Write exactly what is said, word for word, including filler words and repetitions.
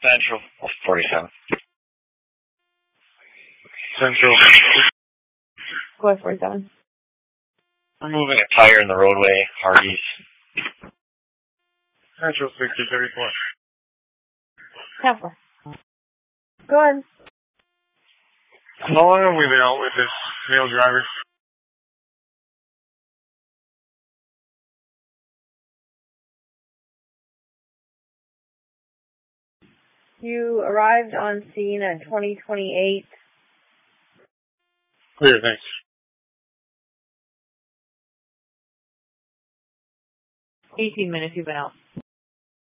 Central. Oh, forty-seven. Central. Go ahead, forty-seven. Removing a tire in the roadway, Hardee's. Central sixty thirty-four. ten four. Go ahead. How long have we been out with this male driver? You arrived on scene at twenty twenty-eight. Clear, thanks. eighteen minutes you've been out.